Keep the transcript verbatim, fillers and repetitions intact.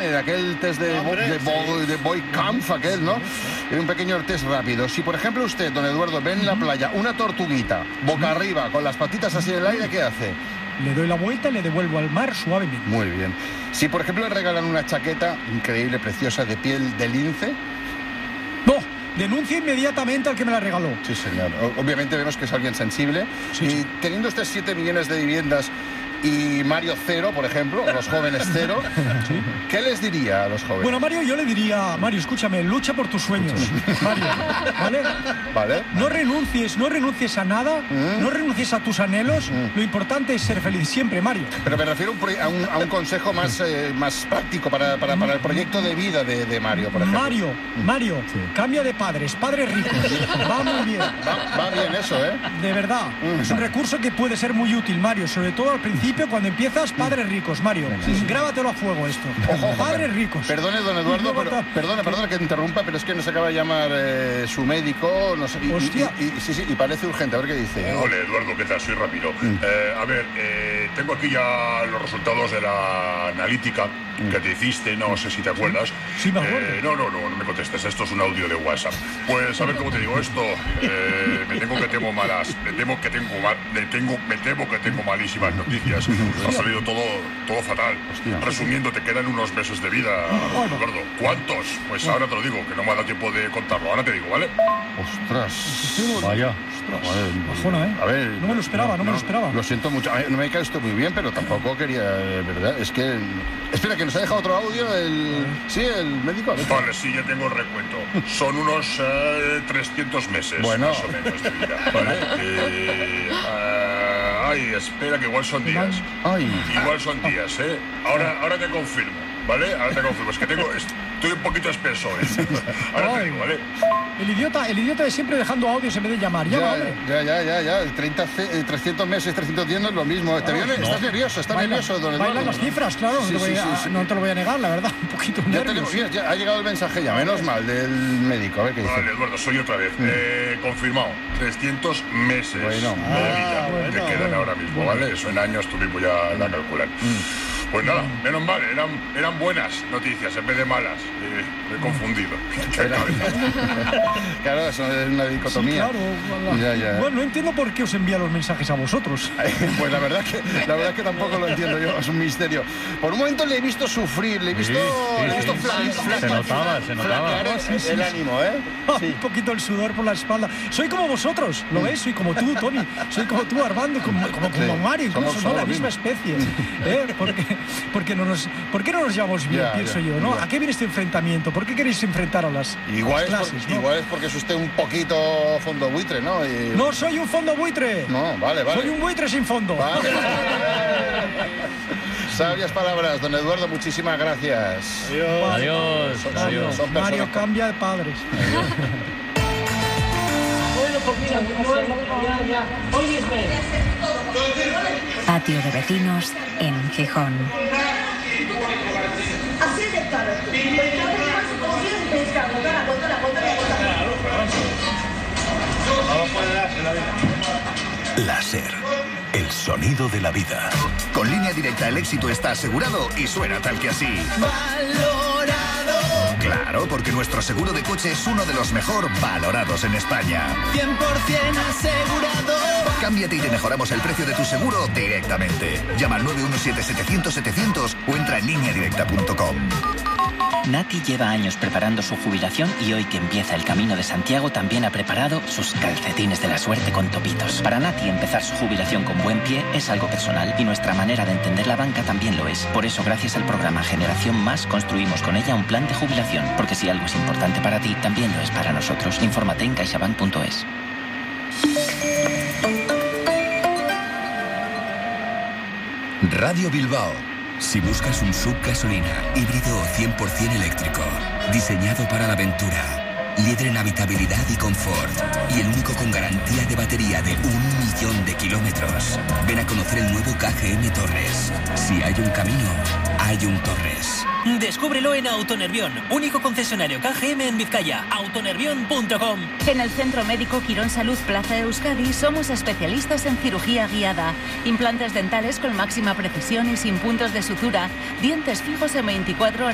Banner, aquel test de, Hombre, de, Bo- sí. de Boy Kampf, aquel, ¿no? Y un pequeño test rápido. Si, por ejemplo, usted, don Eduardo, ve en la playa una tortuguita, boca arriba, con las patitas así en el aire, ¿qué hace? Le doy la vuelta y le devuelvo al mar suavemente. Muy bien. Si, por ejemplo, le regalan una chaqueta increíble, preciosa, de piel de lince... No, denuncio inmediatamente al que me la regaló. Sí, señor. O- Obviamente vemos que es alguien sensible. Sí, y sí. teniendo usted siete millones de viviendas y Mario cero, por ejemplo, los jóvenes cero, ¿qué les diría a los jóvenes? Bueno, Mario, yo le diría, Mario, escúchame, lucha por tus sueños, Mario, ¿vale? ¿Vale? No renuncies, no renuncies a nada, Mm. no renuncies a tus anhelos, Mm. lo importante es ser feliz siempre, Mario. Pero me refiero a un, proye- a un, a un consejo más, eh, más práctico para, para, para el proyecto de vida de, de Mario, por ejemplo. Mario, Mario, cambia de padres, padres ricos, va muy bien, Va, va bien eso, ¿eh? de verdad. Mm. Es un recurso que puede ser muy útil, Mario, sobre todo al principio cuando empiezas, padres ricos, Mario. Grábatelo a fuego esto. Ojo, ojo, Padres per- ricos. Perdone, don Y Eduardo, luego pero, ta- perdona, perdona que te interrumpa, pero es que nos acaba de llamar eh, su médico, no sé, y, Hostia. y- y- sí, sí, y parece urgente, a ver qué dice. Hola Eduardo, ¿qué tal? Soy Ramiro. Eh, a ver, eh, tengo aquí ya los resultados de la analítica que te hiciste, no sé si te acuerdas. Sí, me acuerdo. Eh, no, no, no, no me contestes, esto es un audio de WhatsApp. Pues a ver cómo te digo esto. Eh, me tengo que temo malas, me temo que tengo mal, me tengo, me temo que tengo malísimas noticias. Ha salido todo, todo fatal. Hostia. Resumiendo, te quedan unos meses de vida, Eduardo. ¿Cuántos? Pues ahora te lo digo, que no me ha dado tiempo de contarlo. Ahora te digo, ¿vale? Ostras. Vaya. Joder, Bajona, ¿eh? A ver, No me lo esperaba, no me lo esperaba. Lo siento mucho. A ver, no me cae esto muy bien, pero tampoco quería, eh, ¿verdad? Es que... Espera, que nos ha dejado otro audio el... Sí, el médico. A ver. Vale, sí, ya tengo el recuento. Son unos eh, trescientos meses, Bueno. más o menos, de vida. ¿Vale? Eh, ah, ay, espera, que igual son días. Ay. Igual son días, ¿eh? Ahora, ahora te confirmo, ¿vale? Ahora te confirmo. Es que tengo... Estoy un poquito espeso, ¿eh? Ahora te Ay. digo, ¿vale? El idiota, el idiota de siempre dejando audios en vez de llamar. Llama, Ya, hombre. ya, ya, ya, ya. treinta, ce- eh, trescientos meses, trescientos días no es lo mismo. ¿Te vio- ¿Estás nervioso? ¿Estás Baila- nervioso, don Eduardo? Bailan las cifras, claro, no, Sí, te voy sí, a- sí, sí. no te lo voy a negar, la verdad, un poquito Ya nervios. tenemos, mira, ya ha llegado el mensaje ya, menos mal, del médico. A ver qué dice. Vale, Eduardo, soy otra vez. Eh, confirmado. trescientos meses Bueno. de vida Ah, bueno, te quedan bueno. ahora mismo, ¿vale? Eso en años tú mismo ya la calculan. Pues nada, menos mal, eran, eran buenas noticias en vez de malas. Eh, me he confundido. Qué Era- cabeza. Claro, eso es una Sí, dicotomía. claro, la- Ya, ya. Bueno, no entiendo por qué os envía los mensajes a vosotros. Pues la verdad que la verdad que tampoco lo entiendo yo, es un misterio. Por un momento le he visto sufrir, le he visto, Sí, sí, le he visto sí. flaque- Se flaque- notaba, se notaba. flaquear Sí, sí, el sí. ánimo, ¿eh? Un poquito el sudor por la espalda. Soy como vosotros, ¿lo ves? Soy como tú, Tony. Soy como tú, Armando, como, como, como Sí, Mario, incluso, somos- ¿no? somos La lo misma mismo. especie. ¿Eh? Porque, porque no nos, ¿Por qué no nos llevamos bien, Ya, pienso ya, yo, ¿no? ya. ¿A qué viene este enfrentamiento? ¿Por qué queréis enfrentar a las, Igual, las es clases, por- ¿no? igual es porque es usted un poquito fondo buitre, ¿no? Y- No soy un fondo buitre. No, vale, vale. Soy un buitre sin fondo. Vale. Sabias palabras, don Eduardo, muchísimas gracias. Adiós. Adiós. Son- Adiós. son Mario personas- cambia de padres. Bueno, pues mira, ya, ya. Óyeme. Patio de vecinos en Gijón. Así de claro. Pues entonces llevas como si de pesca, botana, botana, botana, botana. Láser, el sonido de la vida. Con Línea Directa el éxito está asegurado y suena tal que así. ¡Valorado! Claro, porque nuestro seguro de coche es uno de los mejor valorados en España. cien por ciento asegurado. Cámbiate y te mejoramos el precio de tu seguro directamente. Llama al nueve uno siete setecientos setecientos o entra en línea directa punto com. Nati lleva años preparando su jubilación y hoy que empieza el Camino de Santiago también ha preparado sus calcetines de la suerte con topitos. Para Nati empezar su jubilación con buen pie es algo personal y nuestra manera de entender la banca también lo es. Por eso gracias al programa Generación Más construimos con ella un plan de jubilación, porque si algo es importante para ti, también lo es para nosotros. Infórmate en caixabank punto es. Radio Bilbao. Si buscas un sub gasolina, híbrido o cien por ciento eléctrico, diseñado para la aventura, líder en habitabilidad y confort, y el único con garantía de batería de un millón de kilómetros, ven a conocer el nuevo K G M Torres. Si hay un camino, hay un Torres. Descúbrelo en Autonervión, único concesionario K G M en Vizcaya. autonervión punto com. En el Centro Médico Quirón Salud Plaza Euskadi somos especialistas en cirugía guiada, implantes dentales con máxima precisión y sin puntos de sutura, dientes fijos en veinticuatro horas.